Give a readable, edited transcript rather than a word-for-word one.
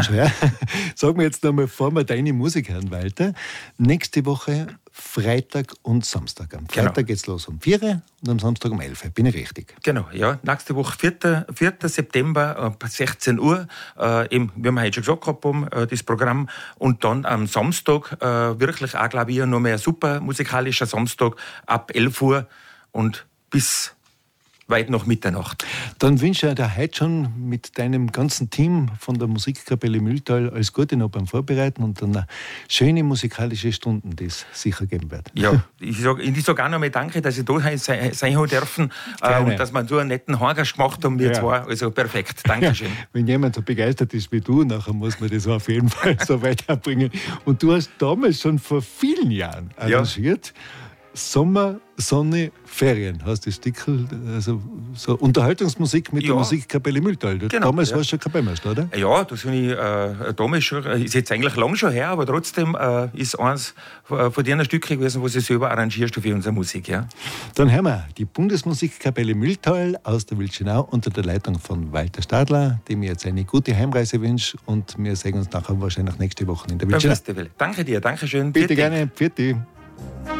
schwer. Sag mir jetzt noch mal, bevor wir deine Musik hören, Walter. Nächste Woche Freitag und Samstag. Am Freitag geht's los um 4 Uhr und am Samstag um 11 Uhr. Bin ich richtig? Genau, ja. Nächste Woche 4. September ab 16 Uhr. Eben, wie wir heute schon gesagt haben, das Programm. Und dann am Samstag wirklich auch, glaube ich, noch mehr super musikalischer Samstag ab 11 Uhr und bis weit nach Mitternacht. Dann wünsche ich dir heute schon mit deinem ganzen Team von der Musikkapelle Mühltal alles Gute noch beim Vorbereiten und dann schöne musikalische Stunden, die es sicher geben wird. Ja, ich sag auch noch mal danke, dass ich da sein haben dürfen und dass wir so einen netten Hangast gemacht haben, wir zwei. Also perfekt, Dankeschön. Ja, wenn jemand so begeistert ist wie du, nachher muss man das auf jeden Fall so weiterbringen. Und du hast damals schon vor vielen Jahren arrangiert, Sommer, Sonne, Ferien, heißt das Stickel, also so Unterhaltungsmusik mit der Musikkapelle Mühltal. Genau, damals warst du schon Kapellmeister, oder? Ja, das habe ich damals schon, ist jetzt eigentlich lang schon her, aber trotzdem ist eins von den Stücken gewesen, was ich selber arrangierst für unsere Musik. Ja. Dann hören wir die Bundesmusikkapelle Mühltal aus der Wildschenau unter der Leitung von Walter Stadler, dem ich jetzt eine gute Heimreise wünsche und wir sehen uns nachher wahrscheinlich nächste Woche in der Wildschenau. Danke dir, danke schön. Bitte gerne, Pfiat dich.